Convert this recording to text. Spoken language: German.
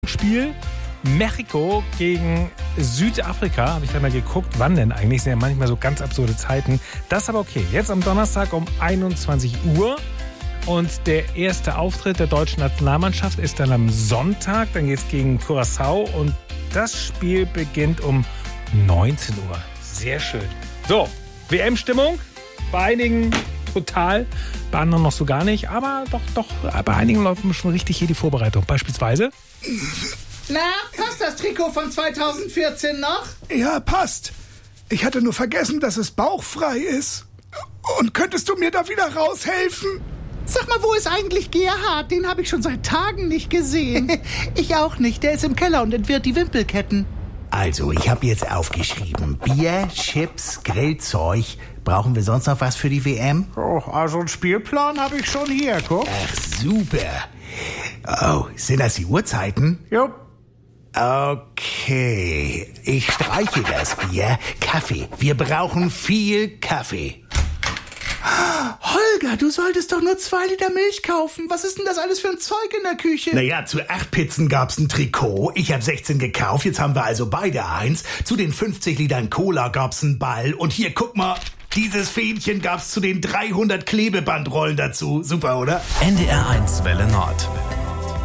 Spiel Mexiko gegen Südafrika. Habe ich da mal geguckt, wann denn eigentlich? Sind ja manchmal so ganz absurde Zeiten. Das ist aber okay. Jetzt am Donnerstag um 21 Uhr. Und der erste Auftritt der deutschen Nationalmannschaft ist dann am Sonntag. Dann geht es gegen Curaçao. Und das Spiel beginnt um 19 Uhr. Sehr schön. So, WM-Stimmung. Bei einigen total, bei anderen noch so gar nicht. Aber doch, bei einigen läuft schon richtig hier die Vorbereitung. Beispielsweise... Na, passt das Trikot von 2014 noch? Ja, passt. Ich hatte nur vergessen, dass es bauchfrei ist. Und könntest du mir da wieder raushelfen? Sag mal, wo ist eigentlich Gerhard? Den habe ich schon seit Tagen nicht gesehen. Ich auch nicht. Der ist im Keller und entwirrt die Wimpelketten. Also, ich habe jetzt aufgeschrieben. Bier, Chips, Grillzeug. Brauchen wir sonst noch was für die WM? Oh, also einen Spielplan habe ich schon hier, guck. Ach, super. Oh, sind das die Uhrzeiten? Jupp. Okay, ich streiche das Bier. Kaffee. Wir brauchen viel Kaffee. Holger, du solltest doch nur 2 Liter Milch kaufen. Was ist denn das alles für ein Zeug in der Küche? Naja, zu 8 Pizzen gab's ein Trikot. Ich habe 16 gekauft, jetzt haben wir also beide eins. Zu den 50 Litern Cola gab's einen Ball. Und hier, guck mal, dieses Fähnchen gab's zu den 300 Klebebandrollen dazu. Super, oder? NDR 1 Welle Nord.